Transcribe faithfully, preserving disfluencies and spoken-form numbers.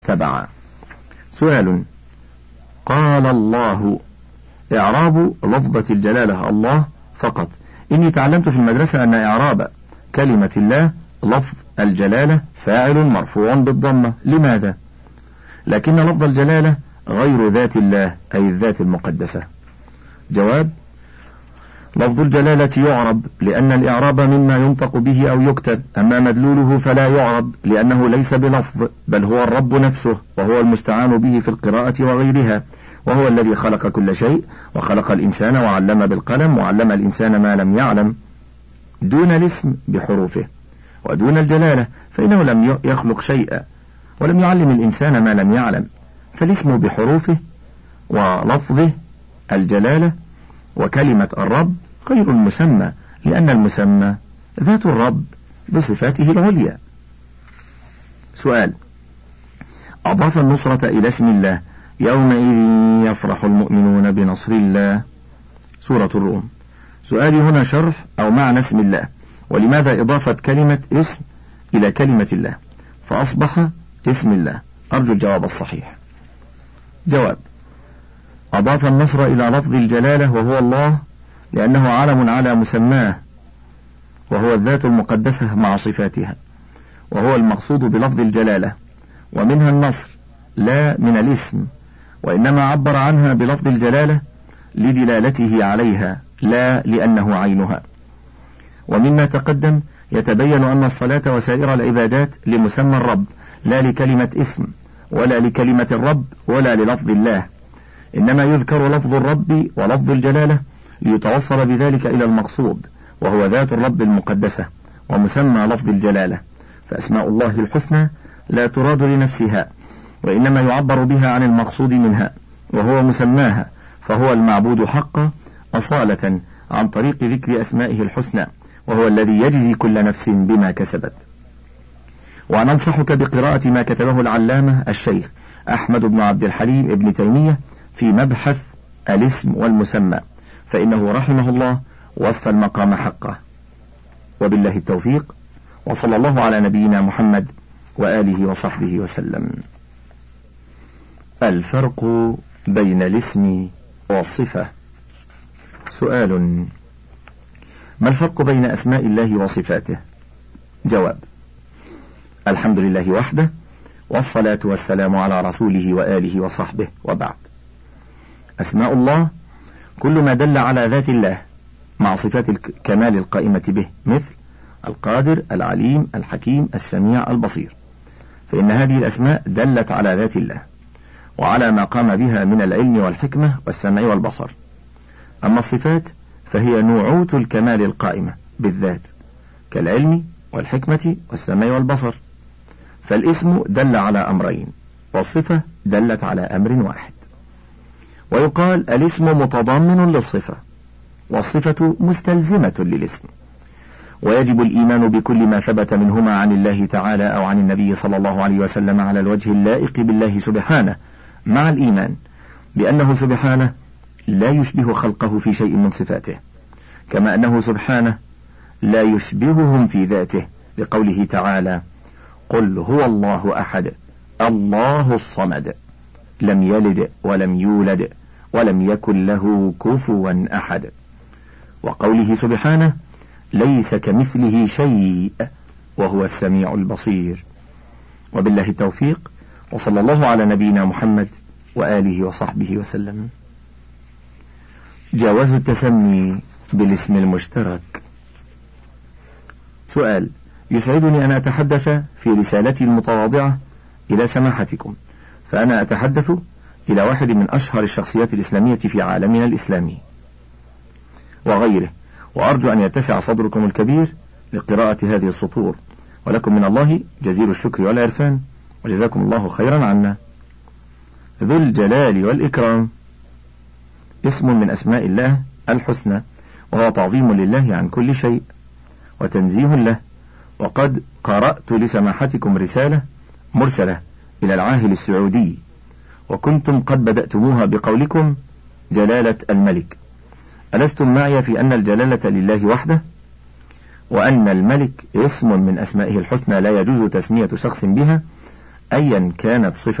تبعا. سؤال: قال الله إعراب لفظة الجلالة الله فقط. إني تعلمت في المدرسة أن إعراب كلمة الله لفظ الجلالة فاعل مرفوع بالضمة. لماذا؟ لكن لفظ الجلالة غير ذات الله أي الذات المقدسة. جواب: لفظ الجلالة يعرب لأن الإعراب مما ينطق به أو يكتب، أما مدلوله فلا يعرب لأنه ليس بلفظ بل هو الرب نفسه، وهو المستعان به في القراءة وغيرها، وهو الذي خلق كل شيء وخلق الإنسان وعلم بالقلم وعلم الإنسان ما لم يعلم، دون الاسم بحروفه ودون الجلالة فإنه لم يخلق شيئا ولم يعلم الإنسان ما لم يعلم، فالاسم بحروفه ولفظه الجلالة وكلمة الرب غير المسمى، لأن المسمى ذات الرب بصفاته العليا. سؤال: أضاف النصرة إلى اسم الله يومئذ يفرح المؤمنون بنصر الله. سورة الروم. سؤالي هنا شرح أو معنى اسم الله، ولماذا إضافة كلمة اسم إلى كلمة الله فأصبح اسم الله؟ أرجو الجواب الصحيح. جواب: أضاف النصر إلى لفظ الجلالة وهو الله لأنه علم على مسماه، وهو الذات المقدسة مع صفاتها، وهو المقصود بلفظ الجلالة، ومنها النصر لا من الاسم، وإنما عبر عنها بلفظ الجلالة لدلالته عليها لا لأنه عينها. ومما تقدم يتبين أن الصلاة وسائر العبادات لمسمى الرب لا لكلمة اسم ولا لكلمة الرب ولا للفظ الله، إنما يذكر لفظ الرب ولفظ الجلالة ليتوصل بذلك إلى المقصود، وهو ذات الرب المقدسة ومسمى لفظ الجلالة. فأسماء الله الحسنى لا تراد لنفسها، وإنما يعبر بها عن المقصود منها وهو مسماها، فهو المعبود حقا أصالة عن طريق ذكر أسمائه الحسنى، وهو الذي يجزي كل نفس بما كسبت. وننصحك بقراءة ما كتبه العلامة الشيخ أحمد بن عبد الحليم ابن تيمية في مبحث الاسم والمسمى، فإنه رحمه الله وفى المقام حقه. وبالله التوفيق، وصلى الله على نبينا محمد وآله وصحبه وسلم. الفرق بين الاسم والصفة. سؤال: ما الفرق بين أسماء الله وصفاته؟ جواب: الحمد لله وحده، والصلاة والسلام على رسوله وآله وصحبه، وبعد. أسماء الله كل ما دل على ذات الله مع صفات الكمال القائمة به، مثل القادر، العليم، الحكيم، السميع، البصير، فإن هذه الأسماء دلت على ذات الله وعلى ما قام بها من العلم والحكمة والسمع والبصر. أما الصفات فهي نوعوت الكمال القائمة بالذات كالعلم والحكمة والسمع والبصر، فالاسم دل على أمرين والصفة دلت على أمر واحد. ويقال الاسم متضمن للصفة والصفة مستلزمة للاسم، ويجب الإيمان بكل ما ثبت منهما عن الله تعالى أو عن النبي صلى الله عليه وسلم على الوجه اللائق بالله سبحانه، مع الإيمان بأنه سبحانه لا يشبه خلقه في شيء من صفاته، كما أنه سبحانه لا يشبههم في ذاته، لقوله تعالى: قل هو الله أحد الله الصمد لم يلد ولم يولد ولم يكن له كفوا أحد، وقوله سبحانه: ليس كمثله شيء وهو السميع البصير. وبالله التوفيق، وصلى الله على نبينا محمد وآله وصحبه وسلم. جواز التسمي بالاسم المشترك. سؤال: يسعدني أن أتحدث في رسالتي المتواضعة إلى سماحتكم، فأنا أتحدث إلى واحد من أشهر الشخصيات الإسلامية في عالمنا الإسلامي وغيره، وأرجو أن يتسع صدركم الكبير لقراءة هذه السطور، ولكم من الله جزيل الشكر والعرفان، وجزاكم الله خيرا عنا. ذو الجلال والإكرام اسم من أسماء الله الحسنى، وهو تعظيم لله عن كل شيء وتنزيه له. وقد قرأت لسماحتكم رسالة مرسلة إلى العاهل السعودي، وكنتم قد بدأتموها بقولكم جلالة الملك. ألستم معي في أن الجلالة لله وحده، وأن الملك اسم من أسمائه الحسنى لا يجوز تسمية شخص بها، أيا كانت صفة